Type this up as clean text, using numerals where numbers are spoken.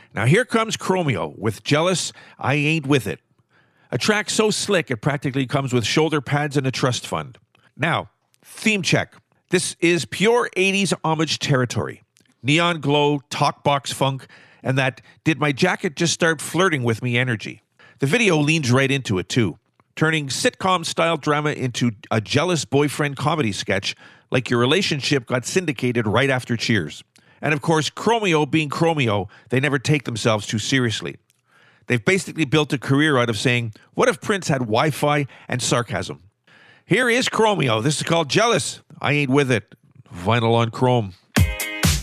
Now here comes Chromeo with Jealous, I Ain't With It. A track so slick it practically comes with shoulder pads and a trust fund. Now, theme check. This is pure 80s homage territory. Neon glow, talk box funk, and that did my jacket just start flirting with me energy. The video leans right into it too, turning sitcom-style drama into a jealous boyfriend comedy sketch like your relationship got syndicated right after Cheers. And of course, Chromeo being Chromeo, they never take themselves too seriously. They've basically built a career out of saying, what if Prince had Wi-Fi and sarcasm? Here is Chromeo. This is called Jealous. I Ain't With It. Vinyl on Chrome.